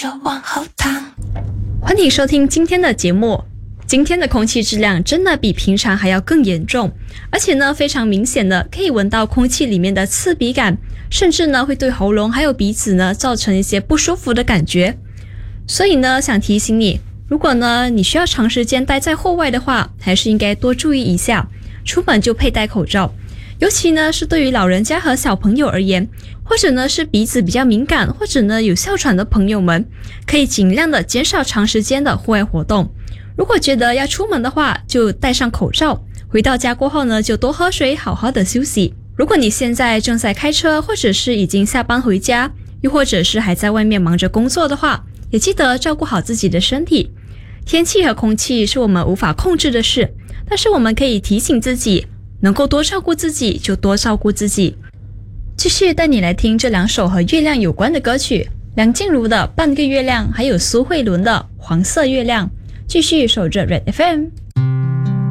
就往后躺。 欢迎收听今天的节目。今天的空气质量真的比平常还要更严重，而且呢非常明显的可以闻到空气里面的刺鼻感，甚至呢会对喉咙还有鼻子呢造成一些不舒服的感觉。所以呢想提醒你，如果呢你需要长时间待在户外的话，还是应该多注意一下，出门就佩戴口罩。尤其呢是对于老人家和小朋友而言，或者呢是鼻子比较敏感，或者呢有哮喘的朋友们，可以尽量的减少长时间的户外活动。如果觉得要出门的话，就戴上口罩，回到家过后呢就多喝水，好好的休息。如果你现在正在开车，或者是已经下班回家，又或者是还在外面忙着工作的话，也记得照顾好自己的身体。天气和空气是我们无法控制的事，但是我们可以提醒自己，能够多照顾自己就多照顾自己。继续带你来听这两首和月亮有关的歌曲，梁静茹的《半个月亮》，还有苏慧伦的《黄色月亮》。继续守着 Red FM。